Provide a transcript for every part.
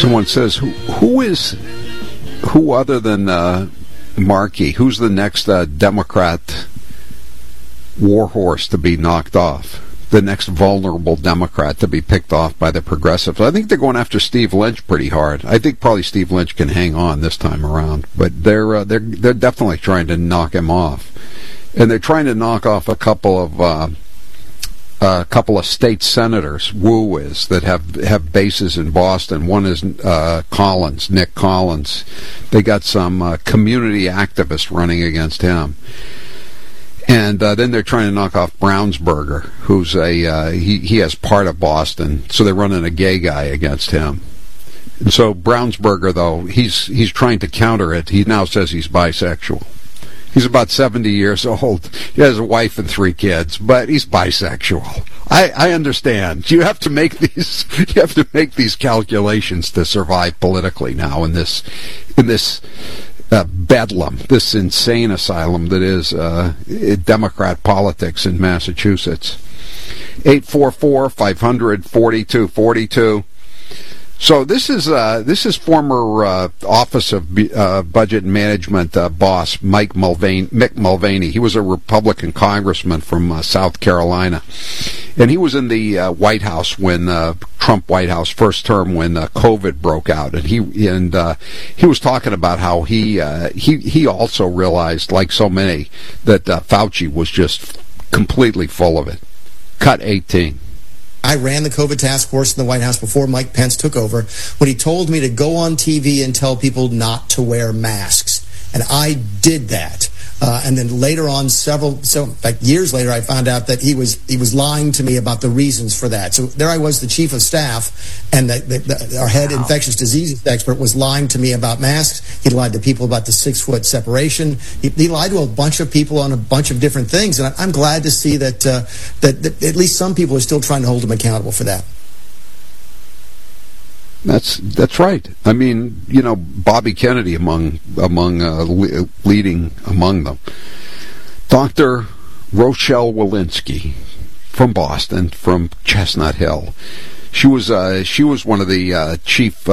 Someone says, who other than Markey, who's the next Democrat warhorse to be knocked off? The next vulnerable Democrat to be picked off by the progressives? I think they're going after Steve Lynch pretty hard. I think probably Steve Lynch can hang on this time around, but they're definitely trying to knock him off, and they're trying to knock off a couple of state senators. Wu is that have bases in Boston. One is Nick Collins. They got some community activists running against him. And then they're trying to knock off Brownsberger, who's he has part of Boston, so they're running a gay guy against him. And so Brownsberger, though, he's trying to counter it. He now says he's bisexual. He's about 70 years old. He has a wife and 3 kids, but he's bisexual. I understand. You have to make these calculations to survive politically now in this bedlam, this insane asylum that is Democrat politics in Massachusetts. 844-500-4242. So this is former Office of Budget and Management boss Mick Mulvaney. He was a Republican congressman from South Carolina, and he was in the White House when Trump White House first term when COVID broke out, and he was talking about how he also realized, like so many, that Fauci was just completely full of it. Cut 18. I ran the COVID task force in the White House before Mike Pence took over, when he told me to go on TV and tell people not to wear masks. And I did that. And then later on, years later, I found out that he was lying to me about the reasons for that. So there I was, the chief of staff, and our head infectious diseases expert was lying to me about masks. He lied to people about the 6-foot separation. He lied to a bunch of people on a bunch of different things. And I'm glad to see that at least some people are still trying to hold him accountable for that. That's right. I mean, Bobby Kennedy among leading among them. Dr. Rochelle Walensky from Boston, from Chestnut Hill. She was one of the chief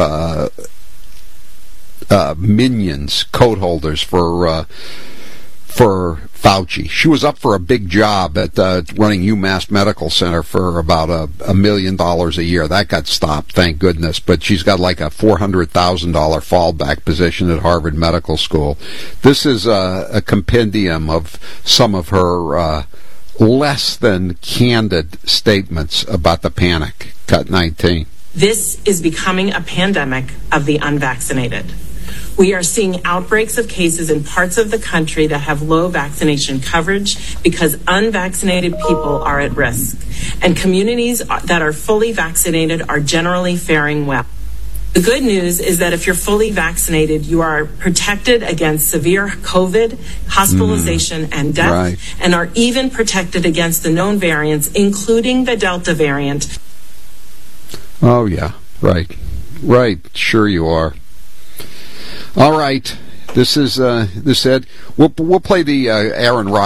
minions, code holders for Fauci. She was up for a big job at running UMass Medical Center for about $1 million a year. That got stopped, thank goodness. But she's got like a $400,000 fallback position at Harvard Medical School. This is a compendium of some of her less than candid statements about the panic. Cut 19. This is becoming a pandemic of the unvaccinated. We are seeing outbreaks of cases in parts of the country that have low vaccination coverage because unvaccinated people are at risk. And communities that are fully vaccinated are generally faring well. The good news is that if you're fully vaccinated, you are protected against severe COVID, hospitalization, and death, right, and are even protected against the known variants, including the Delta variant. Oh, yeah. Right. Sure you are. All right. This is Ed. We'll play the Aaron Rodgers.